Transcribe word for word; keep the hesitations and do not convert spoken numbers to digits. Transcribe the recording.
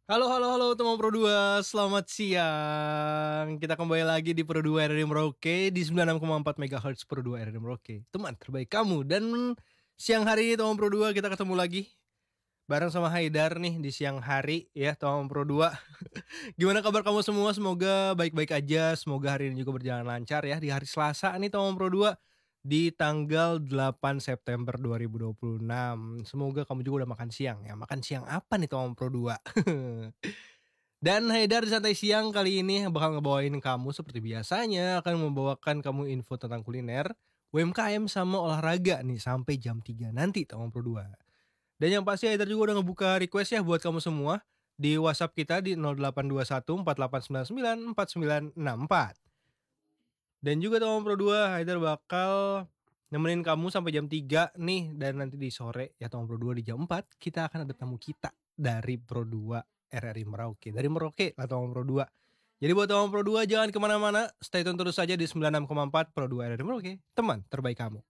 Halo halo halo teman Pro dua, selamat siang. Kita kembali lagi di Pro dua R R I Merauke di sembilan puluh enam koma empat megahertz Pro dua R R I Merauke, teman terbaik kamu. Dan siang hari ini teman Pro dua kita ketemu lagi bareng sama Haidar nih di siang hari ya teman Pro dua. Gimana kabar kamu semua? Semoga baik-baik aja, semoga hari ini juga berjalan lancar ya di hari Selasa nih teman Pro dua di tanggal delapan September dua ribu dua puluh enam. Semoga kamu juga udah makan siang ya. Makan siang apa nih teman Pro dua? Dan Haidar di Santai Siang kali ini bakal ngebawain kamu seperti biasanya akan membawakan kamu info tentang kuliner, U M K M sama olahraga nih sampai jam tiga nanti Teman Pro dua. Dan yang pasti Haidar juga udah ngebuka request ya buat kamu semua di WhatsApp kita di nol delapan dua satu empat delapan sembilan sembilan empat sembilan enam empat. Dan juga Teman Pro dua Haidar bakal nemenin kamu sampai jam tiga nih dan nanti di sore ya Teman Pro dua di jam empat kita akan ada tamu kita dari Pro dua R R I Merauke. Dari Merauke lah Teman Pro dua. Jadi buat Teman Pro dua jangan kemana-mana, stay tune terus saja di sembilan puluh enam koma empat Pro dua R R I Merauke, teman terbaik kamu.